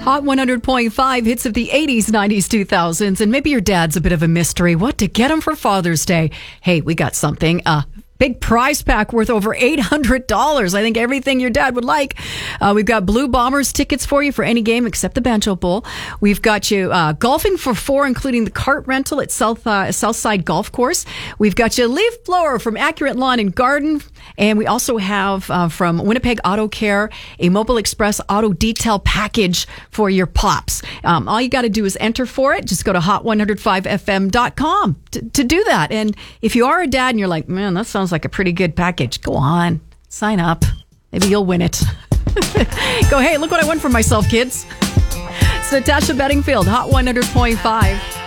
Hot 100.5 hits of the 80s, 90s, 2000s, and maybe your dad's a bit of a mystery. What to get him for Father's Day? Hey, we got something. Big prize pack worth over $800. I think everything your dad would like. We've got Blue Bombers tickets for you for any game except the Banjo Bowl. We've got you golfing for 4, including the cart rental at Southside Golf Course. We've got you leaf blower from Accurate Lawn and Garden. And we also have from Winnipeg Auto Care a Mobile Express auto detail package for your pops. All you got to do is enter for it. Just go to hot105fm.com to do that. And if you are a dad and you're like, man, that sounds like a pretty good package, go on, sign up. Maybe you'll win it. Go, hey, look what I won for myself, kids. It's Natasha Bedingfield, Hot 100.5.